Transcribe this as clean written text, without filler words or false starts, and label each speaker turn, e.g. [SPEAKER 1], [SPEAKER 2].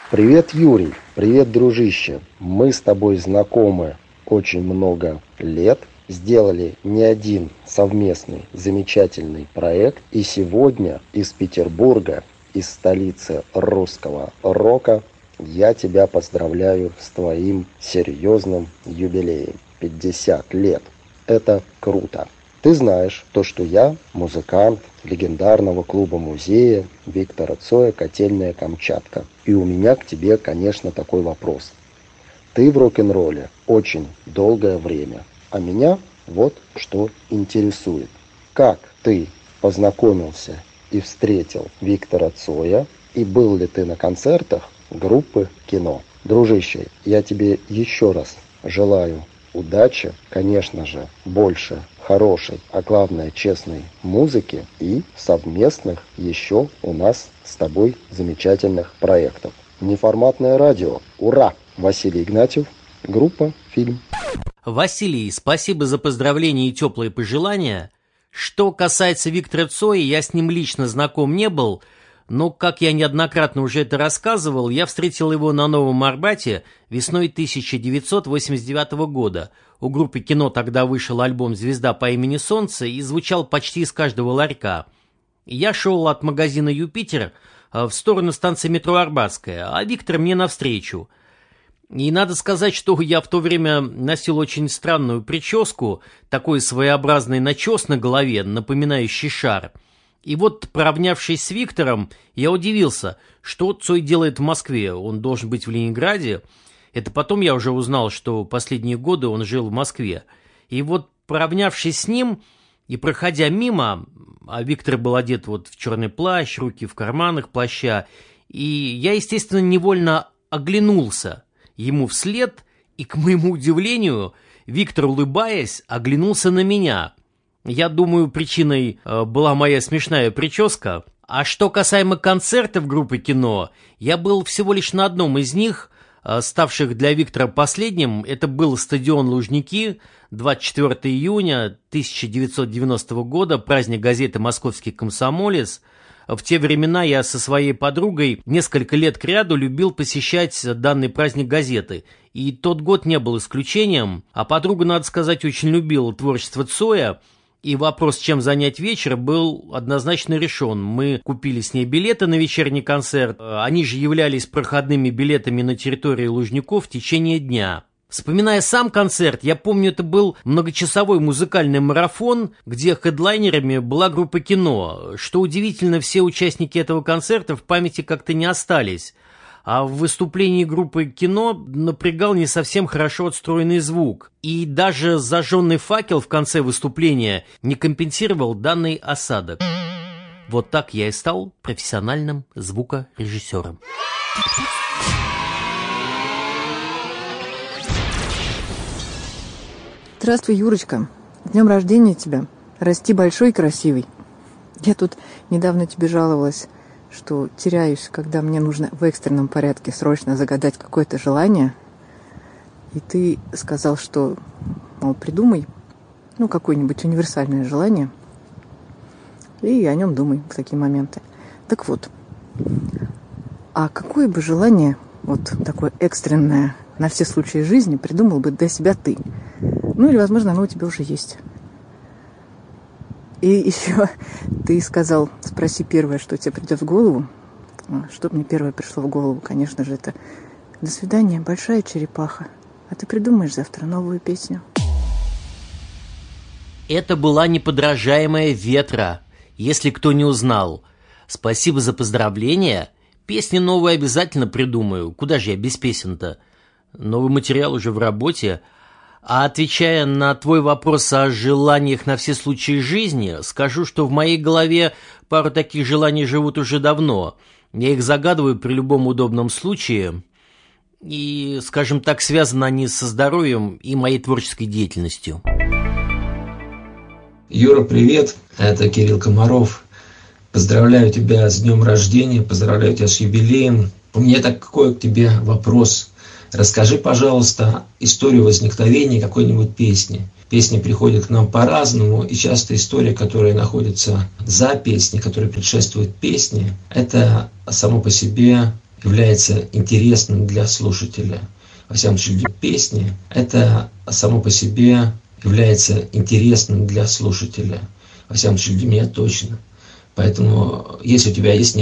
[SPEAKER 1] Привет, Юрий. Привет, дружище. Мы с тобой знакомы очень много лет. Сделали не один совместный замечательный проект. И сегодня из Петербурга, из столицы русского рока, я тебя поздравляю с твоим серьезным юбилеем. 50 лет. Это круто. Ты знаешь то, что я музыкант легендарного клуба-музея Виктора Цоя «Котельная Камчатка». И у меня к тебе, конечно, такой вопрос. Ты в рок-н-ролле очень долгое время, а меня вот что интересует. Как ты познакомился и встретил Виктора Цоя, и был ли ты на концертах группы «Кино»? Дружище, я тебе еще раз желаю удачи, конечно же, больше хорошей, а главное честной музыки и совместных еще у нас с тобой замечательных проектов. Неформатное радио. Ура! Василий Игнатьев, группа «Фильм».
[SPEAKER 2] Василий, спасибо за поздравления и теплые пожелания. Что касается Виктора Цоя, я с ним лично знаком не был, но, как я неоднократно уже это рассказывал, я встретил его на Новом Арбате весной 1989 года. У группы «Кино» тогда вышел альбом «Звезда по имени Солнце» и звучал почти из каждого ларька. Я шел от магазина «Юпитер» в сторону станции метро Арбатская, а Виктор мне навстречу. И надо сказать, что я в то время носил очень странную прическу, такой своеобразный начес на голове, напоминающий шар. И вот, поравнявшись с Виктором, я удивился, что Цой делает в Москве, он должен быть в Ленинграде. Это потом я уже узнал, что последние годы он жил в Москве. И вот, поравнявшись с ним и проходя мимо, а Виктор был одет вот в черный плащ, руки в карманах плаща, и я, естественно, невольно оглянулся ему вслед, и, к моему удивлению, Виктор, улыбаясь, оглянулся на меня. Я думаю, причиной была моя смешная прическа. А что касаемо концертов группы «Кино», я был всего лишь на одном из них, ставших для Виктора последним. Это был стадион Лужники, 24 июня 1990 года, праздник газеты «Московский комсомолец». В те времена я со своей подругой несколько лет кряду любил посещать данный праздник газеты. И тот год не был исключением. А подруга, надо сказать, очень любила творчество Цоя. И вопрос, чем занять вечер, был однозначно решен. Мы купили с ней билеты на вечерний концерт. Они же являлись проходными билетами на территории Лужников в течение дня. Вспоминая сам концерт, я помню, это был многочасовой музыкальный марафон, где хедлайнерами была группа «Кино». Что удивительно, все участники этого концерта в памяти как-то не остались. А в выступлении группы «Кино» напрягал не совсем хорошо отстроенный звук. И даже зажженный факел в конце выступления не компенсировал данный осадок. Вот так я и стал профессиональным звукорежиссером.
[SPEAKER 3] Здравствуй, Юрочка. С днем рождения тебя. Расти большой и красивый. Я тут недавно тебе жаловалась, что теряюсь, когда мне нужно в экстренном порядке срочно загадать какое-то желание. И ты сказал, что, мол, придумай, какое-нибудь универсальное желание. И о нем думай в такие моменты. Так вот, а какое бы желание, вот такое экстренное, на все случаи жизни, придумал бы для себя ты? Или, возможно, оно у тебя уже есть. И еще ты сказал, спроси первое, что тебе придет в голову. Что мне первое пришло в голову, конечно же, это «До свидания, большая черепаха». А ты придумаешь завтра новую песню.
[SPEAKER 2] Это была неподражаемая «Ветра», если кто не узнал. Спасибо за поздравления. Песни новые обязательно придумаю. Куда же я без песен-то? Новый материал уже в работе. А отвечая на твой вопрос о желаниях на все случаи жизни, скажу, что в моей голове пару таких желаний живут уже давно. Я их загадываю при любом удобном случае. И, скажем так, связаны они со здоровьем и моей творческой деятельностью.
[SPEAKER 4] Юра, привет. Это Кирилл Комаров. Поздравляю тебя с днем рождения, поздравляю тебя с юбилеем. У меня такой к тебе вопрос. Расскажи, пожалуйста, историю возникновения какой-нибудь песни. Песни приходят к нам по-разному, и часто история, которая находится за песней, которая предшествует песне, это само по себе является интересным для слушателя. Во всяком случае, для песни это само по себе является интересным для слушателя. Во всяком случае, для меня точно. Поэтому, если у тебя есть